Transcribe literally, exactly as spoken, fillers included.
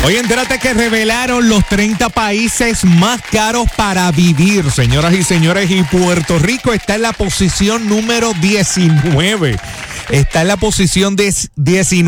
Oye, entérate que revelaron los treinta países más caros para vivir, señoras y señores, y Puerto Rico está en la posición número diecinueve. Está en la posición diecinueve.